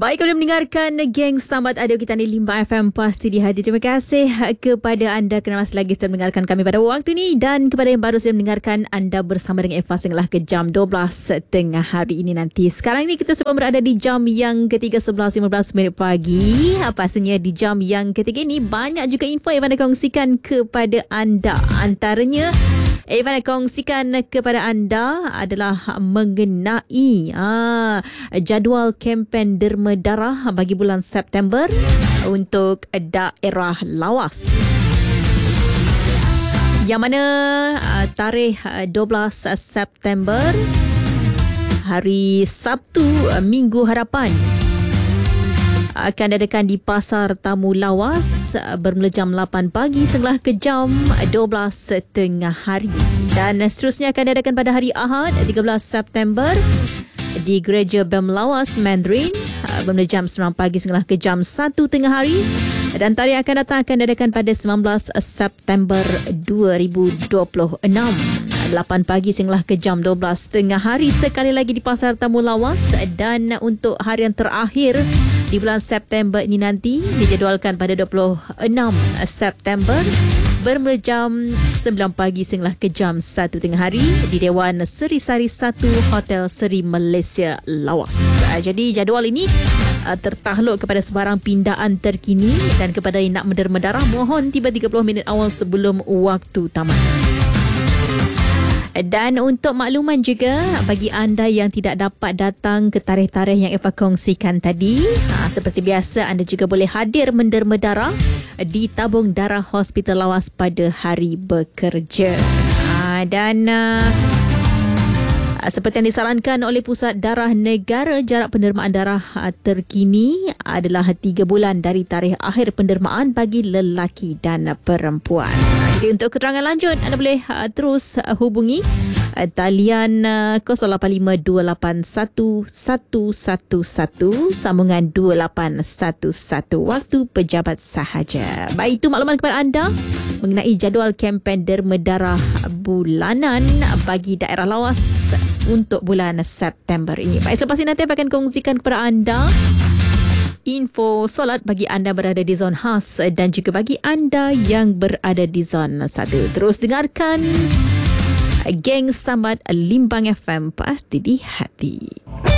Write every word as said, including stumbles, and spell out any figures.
Baik, kalau mendengarkan geng Selamat Ada kita di Limbang F M Pasti di Hati. Terima kasih kepada anda kerana masih lagi setia mendengarkan kami pada waktu ini, dan kepada yang baru saja mendengarkan, anda bersama dengan Eva sehinggalah ke jam dua belas tengah hari ini nanti. Sekarang ini kita semua berada di jam yang ketiga, sebelas lima belas minit pagi. Pastinya di jam yang ketiga ini banyak juga info yang anda kongsikan kepada anda. Antaranya Evan nak kongsikan kepada anda adalah mengenai ah, jadual kempen derma darah bagi bulan September untuk daerah lawas. Yang mana uh, tarikh uh, dua belas September, hari Sabtu, uh, Minggu Harapan, akan diadakan di Pasar Tamu Lawas bermula jam lapan pagi sehinggalah ke jam dua belas tengah hari. Dan seterusnya akan diadakan pada hari Ahad tiga belas September di Gereja B E M Lawas Mandarin bermula jam sembilan pagi sehinggalah ke jam satu tengah hari. Dan tarikh akan datang akan diadakan pada sembilan belas September dua ribu dua puluh enam, lapan pagi sehinggalah ke jam dua belas tengah hari, sekali lagi di Pasar Tamu Lawas. Dan untuk harian terakhir di bulan September ini nanti dijadualkan pada dua puluh enam September bermula jam sembilan pagi sehinggalah ke jam satu tengah hari di Dewan Seri Sari satu Hotel Seri Malaysia Lawas. Jadi jadual ini tertakluk kepada sebarang pindaan terkini, dan kepada yang nak menderma darah mohon tiba tiga puluh minit awal sebelum waktu tamat. Dan untuk makluman juga bagi anda yang tidak dapat datang ke tarikh-tarikh yang Eva kongsikan tadi, ha, seperti biasa anda juga boleh hadir menderma darah di Tabung Darah Hospital Lawas pada hari bekerja. Ha, dan uh, seperti yang disarankan oleh Pusat Darah Negara, jarak pendermaan darah terkini adalah tiga bulan dari tarikh akhir pendermaan bagi lelaki dan perempuan. Jadi untuk keterangan lanjut, anda boleh terus hubungi talian kosong lapan lima dua lapan satu satu satu satu sambungan dua lapan satu satu waktu pejabat sahaja. Baik, itu makluman kepada anda mengenai jadual kempen derma darah bulanan bagi daerah lawas untuk bulan September ini. Baik, selepas ini nanti akan kongsikan kepada anda info solat bagi anda berada di zon khas dan juga bagi anda yang berada di zon satu. Terus dengarkan geng Sambat Limbang F M Pasti di Hati.